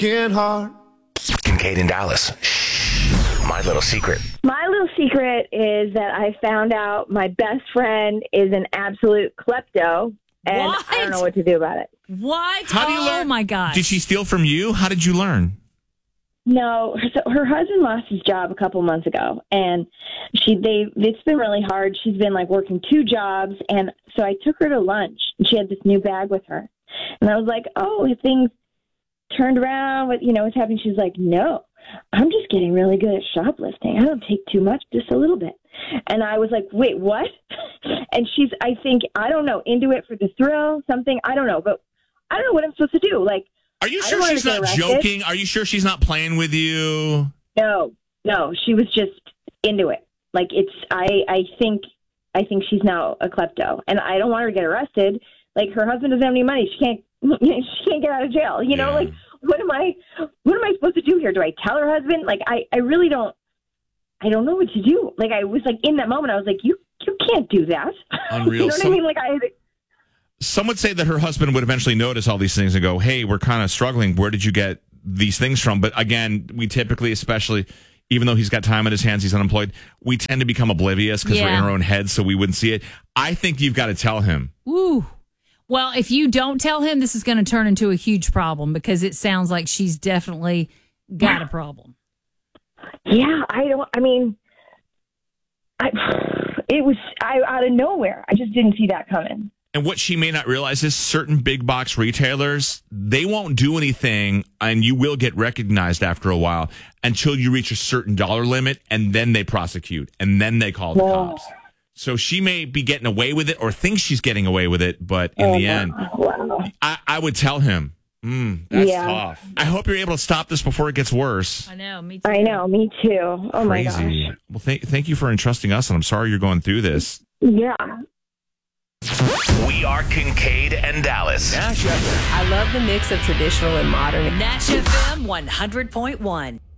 Getting hard. Kincaid in Dallas. My little secret. My little secret is that I found out my best friend is an absolute klepto, and What? I don't know what to do about it. What? How do you learn? Oh, my gosh. Did she steal from you? How did you learn? No, so her husband lost his job a couple months ago, and it's been really hard. She's been like working 2 jobs, and so I took her to lunch, and she had this new bag with her, and I was like, "Oh, have things turned around? What's happening?" She's like, "No, I'm just getting really good at shoplifting. I don't take too much, just a little bit." And I was like, "Wait, what?" And she's, I think, I don't know, into it for the thrill, something, I don't know, but I don't know what I'm supposed to do. Like, Are you I sure don't wanna she's get not arrested. joking? Are you sure she's not playing with you? No, she was just into it. Like, I think she's now a klepto, and I don't want her to get arrested. Like, her husband doesn't have any money. She can't get out of jail. You know, like, what am I supposed to do here? Do I tell her husband? Like, I really don't. I don't know what to do. Like, I was like, in that moment, I was like, you can't do that. Unreal. You know what I mean? Like, Some would say that her husband would eventually notice all these things and go, "Hey, we're kind of struggling. Where did you get these things from?" But again, we typically, especially, even though he's got time on his hands, he's unemployed, we tend to become oblivious because we're in our own heads, so we wouldn't see it. I think you've got to tell him. Ooh. Well, if you don't tell him, this is going to turn into a huge problem because it sounds like she's definitely got a problem. Yeah, it was out of nowhere. I just didn't see that coming. And what she may not realize is certain big box retailers, they won't do anything, and you will get recognized after a while until you reach a certain dollar limit, and then they prosecute, and then they call the cops. So she may be getting away with it or thinks she's getting away with it, but in the end, I would tell him, that's tough. I hope you're able to stop this before it gets worse. I know, me too. I know, me too. Oh, my Crazy. gosh. Well, thank you for entrusting us, and I'm sorry you're going through this. Yeah. We are Kincaid and Dallas. I love the mix of traditional and modern. Nash FM 100.1.